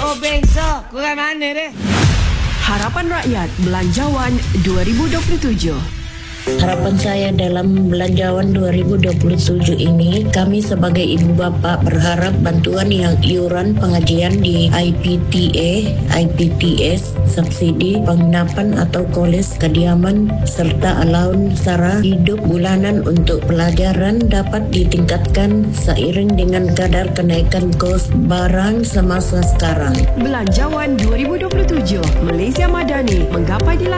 Oh, bengso. Kurang mana deh? Harapan Rakyat Belanjawan 2027. Harapan saya dalam Belanjawan 2027 ini, kami sebagai ibu bapa berharap bantuan yang iuran pengajian di IPTA, IPTS, subsidi penginapan atau koles kediaman serta allowance sara hidup bulanan untuk pelajaran dapat ditingkatkan seiring dengan kadar kenaikan kos barang semasa sekarang. Belanjawan 2027. Malaysia Madani menggapai di